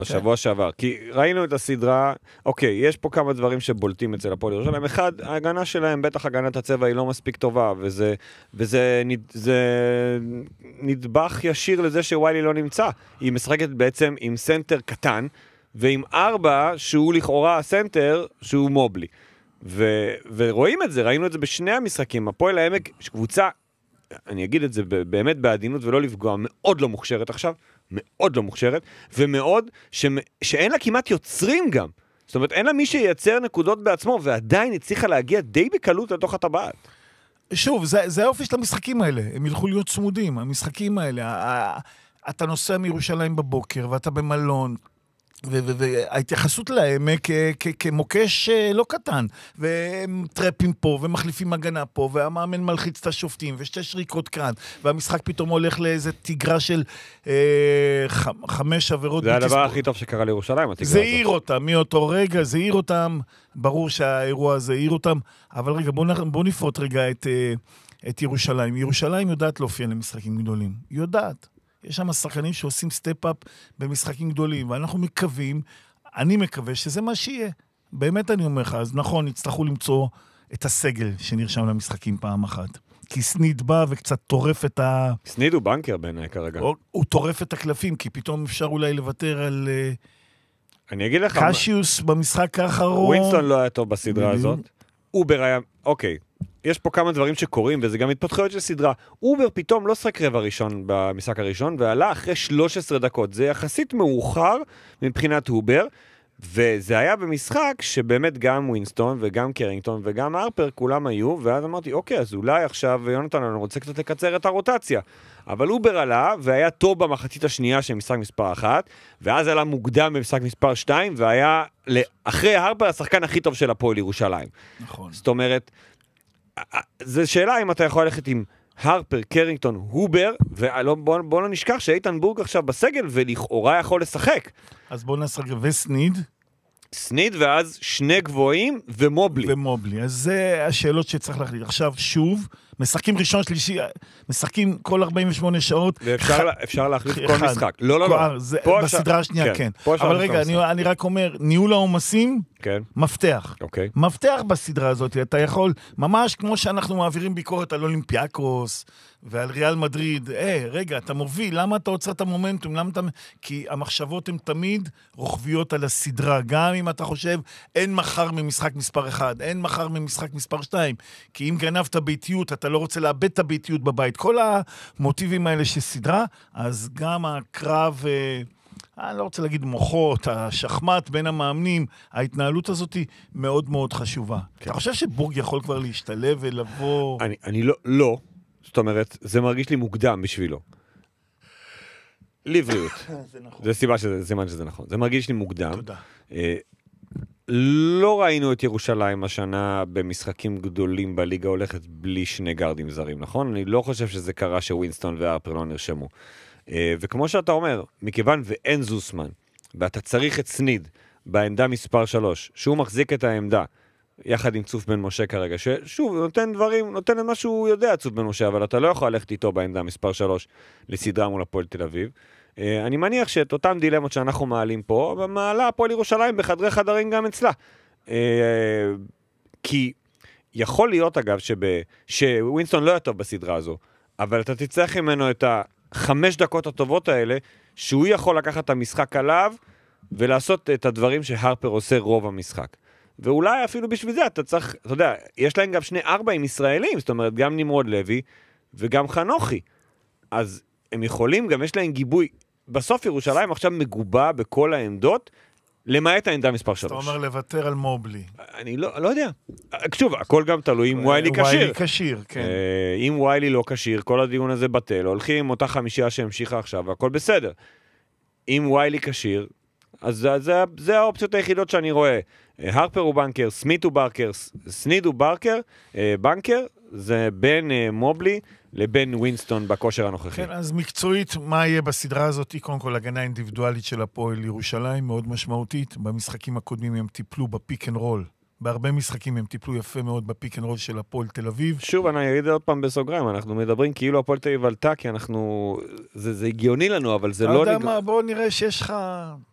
בשבוע שעבר, כי ראינו את הסדרה, אוקיי, יש פה כמה דברים שבולטים אצל הפועל ירושלים. אחד, ההגנה שלהם, בטח הגנת הצבע היא לא מספיק טובה, וזה נדבך ישיר לזה שוויילי לא נמצא. היא משחקת בעצם עם סנטר קטן, ועם 4 שהוא לכאורה הסנטר שהוא מובלי. ורואים את זה, ראינו את זה בשני המשחקים. הפועל העמק, קבוצה, אני אגיד את זה באמת בעדינות ולא לפגוע, מאוד לא מוכשרת עכשיו, מאוד לא מוכשרת, ומאוד שאין לה כמעט יוצרים גם. זאת אומרת, אין לה מי שייצר נקודות בעצמו, ועדיין הצליחה להגיע די בקלות לתוך הטבעת. שוב, זה האופי של המשחקים האלה. הם ילכו להיות צמודים, המשחקים האלה. אתה נוסע מירושלים בבוקר, ואתה במלון, וההתייחסות להם כמוקש לא קטן, והם טרפים פה, ומחליפים הגנה פה, והמאמן מלחיץ את השופטים, ושתי שריקות כאן, והמשחק פתאום הולך לאיזה תיגרה של 5 עבירות. זה הדבר הכי טוב שקרה לירושלים, זה העיר אותם, מאותו רגע, זה העיר אותם, ברור שהאירוע הזה העיר אותם, אבל רגע, בוא נפרוט רגע את ירושלים. ירושלים יודעת להופיע למשחקים גדולים, יודעת. יש שם שחקנים שעושים סטפ-אפ במשחקים גדולים, ואנחנו מקווים, אני מקווה שזה מה שיהיה. באמת אני אומר לך, אז נכון, יצטרכו למצוא את הסגל שנרשם למשחקים פעם אחת. כי סניד בא וקצת טורף את סניד הוא בנקר בעיניי כרגע. הוא טורף את הקלפים, כי פתאום אפשר אולי לוותר על אני אגיד לך קשיוס במשחק האחרון. ווינסטון לא היה טוב בסדרה הזאת. אובר היה, אוקיי. יש פה כמה דברים שקורים, וזה גם התפתחויות של סדרה. אובר פתאום לא שחק רבע ראשון במשחק הראשון, ועלה אחרי 13 דקות. זה יחסית מאוחר מבחינת אובר, וזה היה במשחק שבאמת גם ווינסטון וגם קרינגטון וגם הרפר כולם היו, ואז אמרתי, אוקיי, אז אולי עכשיו יונתן אני רוצה קצת לקצר את הרוטציה. אבל אובר עלה, והיה טוב במחצית השנייה של משחק מספר 1, ואז עלה מוקדם במשחק מספר 2, והיה אחרי הרפר השחקן הכי טוב של הפועל ירושלים. נכון. זאת אומרת, זו שאלה אם אתה יכול ללכת עם הרפר, קרינגטון, הובר, ובוא לא נשכח שאיתן בורג עכשיו בסגל, ולכאורה יכול לשחק. אז בוא נעשה וסניד. סניד, ואז 2 גבוהים ומובלי. אז זה השאלות שצריך להחליט. עכשיו, שוב, משחקים ראשון, שלישי, משחקים כל 48 שעות. ואפשר להחליט כל משחק. לא. בסדרה השנייה, כן. אבל רגע, אני רק אומר, ניהול העומסים, מפתח. מפתח בסדרה הזאת. אתה יכול, ממש כמו שאנחנו מעבירים ביקורת על אולימפיאקוס, ועל ריאל מדריד, רגע, אתה מוביל, למה אתה עוצר את המומנטום? כי המחשבות הן תמיד רוחביות על הסדרה, גם אם אתה חושב, אין מחר ממשחק מספר 1, אין מחר ממשחק מספר 2, כי אם גנבת ביתיות, אתה לא רוצה לאבד את הביתיות בבית. כל המוטיבים האלה שסדרה, אז גם הקרב, אני לא רוצה להגיד מוחות, השחמט בין המאמנים, ההתנהלות הזאת היא מאוד מאוד חשובה. אתה חושב שבורג יכול כבר להשתלב ולבוא? אני לא. זאת אומרת, זה מרגיש לי מוקדם בשבילו. לבריאות. זה סימן שזה נכון. זה מרגיש לי מוקדם. תודה. לא ראינו את ירושלים השנה במשחקים גדולים בליגה הולכת בלי 2 גארדים זרים, נכון? אני לא חושב שזה קרה שווינסטון והרפר לא נרשמו. וכמו שאתה אומר, מכיוון ואין זוסמן, ואתה צריך את סניד בעמדה מספר 3, שהוא מחזיק את העמדה, יחד עם צוף בן משה כרגע, ששוב, נותן את מה שהוא יודע, צוף בן משה, אבל אתה לא יכול ללכת איתו בעמדה מספר 3 לסדרה מול הפועל תל אביב. אני מניח שאת אותם דילמות שאנחנו מעלים פה, מעלה הפועל ירושלים בחדרי חדרים גם אצלה. כי יכול להיות, אגב, שווינסטון לא היה טוב בסדרה הזו, אבל אתה תצטרך ממנו את 5 דקות הטובות האלה, שהוא יכול לקחת את המשחק עליו, ולעשות את הדברים שהרפר עושה רוב המשחק. ואולי אפילו בשביל זה אתה צריך, אתה יודע, יש להם גם 2 4 ישראלים, זאת אומרת, גם נמרוד לוי וגם חנוכי. אז הם יכולים, גם יש להם גיבוי. בסוף ירושלים עכשיו מגובה בכל העמדות, למעט העמדה מספר 3. אתה אומר לוותר על מובלי. אני לא יודע. שוב, הכל גם תלוי אם ויילי קשיר. ויילי קשיר, כן. אם ויילי לא קשיר, כל הדיון הזה בטל, הולכים עם אותה 5 שהמשיכה עכשיו, והכל בסדר. אם ויילי קשיר, אז זה האופציות היחידות שאני רואה. הרפר הוא בנקר, סמית הוא ברקר, סניד הוא ברקר, בנקר, זה בין מובלי לבין ווינסטון בכושר הנוכחי. כן, אז מקצועית, מה יהיה בסדרה הזאת? קודם כל, הגנה אינדיבידואלית של הפועל ירושלים, מאוד משמעותית. במשחקים הקודמים הם טיפלו בפיק אנד רול. בהרבה משחקים הם טיפלו יפה מאוד בפיק אנד רול של הפועל תל אביב. שוב, אני אגיד עוד פעם בסוגריים, אנחנו מדברים כאילו הפועל תל אביב עלתה, כי אנחנו, זה הגיוני לנו, אבל זה לא... אתה יודע מה, בוא נראה שיש לך